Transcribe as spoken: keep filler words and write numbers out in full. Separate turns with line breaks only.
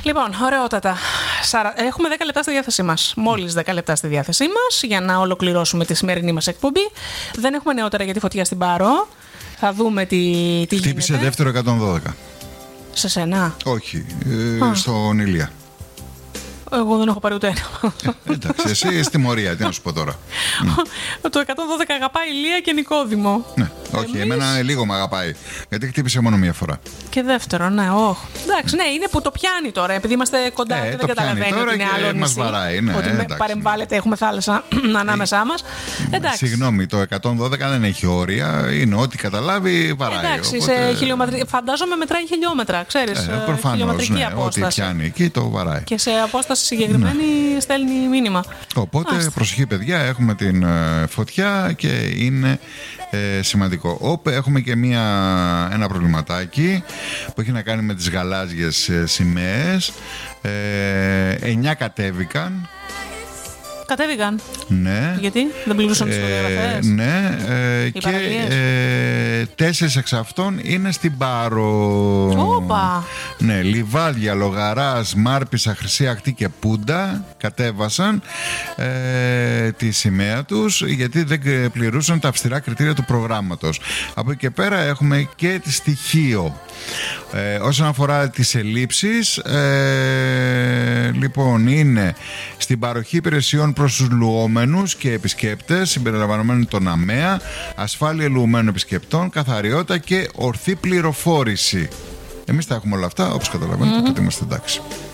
Λοιπόν, ωραιότατα. Έχουμε δέκα λεπτά στη διάθεσή μας. Μόλις δέκα λεπτά στη διάθεσή μας για να ολοκληρώσουμε τη σημερινή μας εκπομπή. Δεν έχουμε νεότερα για τη φωτιά στην Πάρο. Θα δούμε τι, τι γίνεται.
Χτύπησε δεύτερο εκατόν δώδεκα.
Σε σένα?
Όχι, ε, στον Ηλία.
Εγώ δεν έχω πάρει ούτε ένα.
Ε, εντάξει, εσύ στη μορία, τι να σου πω τώρα.
Το εκατόν δώδεκα αγαπάει Ηλία και Νικόδημο.
Ναι, όχι, εμείς... εμένα λίγο με αγαπάει. Γιατί χτύπησε μόνο μία φορά.
Και δεύτερο, ναι, όχι. Εντάξει, ναι, είναι που το πιάνει τώρα. Επειδή είμαστε κοντά,
ε,
δεν καταλαβαίνει ότι είναι άλλο νησί.
Μας βαράει, ναι,
ότι
εντάξει,
παρεμβάλλεται, έχουμε θάλασσα ανάμεσά μας.
Συγγνώμη, το εκατόν δώδεκα δεν έχει όρια. Είναι ό,τι καταλάβει, βαράει.
Εντάξει, οπότε... σε χιλιομετρική. Φαντάζομαι μετράει χιλιόμετρα, ξέρεις.
Ε, προφανώς, ναι, ό,τι πιάνει εκεί το βαράει.
Και σε απόσταση συγκεκριμένη ναι. στέλνει μήνυμα.
Οπότε, Άστα. προσοχή παιδιά, έχουμε την ε, φωτιά και είναι ε, σημαντικό. Οπ, έχουμε και μια, ένα προβληματάκι που έχει να κάνει με τις γαλάζιες ε, σημαίες. Ε, εννιά κατέβηκαν.
Κατέβηκαν.
Ναι.
Γιατί δεν πληρούσαν τις φωτογραφίες.
Ναι. Ε, και ε, τέσσερις εξ αυτών είναι στην Πάρο.
Όπα.
Ναι. Λιβάδια, Λογαράς, Μάρπισσα, Χρυσή Ακτή και Πούντα κατέβασαν ε, τη σημαία τους γιατί δεν πληρούσαν τα αυστηρά κριτήρια του προγράμματος. Από εκεί και πέρα έχουμε και τη στοιχείο. Ε, όσον αφορά τις ελλείψεις, ε, λοιπόν, είναι στην παροχή υπηρεσιών προς τους λουόμενους και επισκέπτες, συμπεριλαμβανομένου των ΑΜΕΑ, ασφάλεια λουωμένων επισκεπτών, καθαριότητα και ορθή πληροφόρηση. Εμείς τα έχουμε όλα αυτά, όπως καταλαβαίνετε, mm-hmm. οπότε είμαστε εντάξει.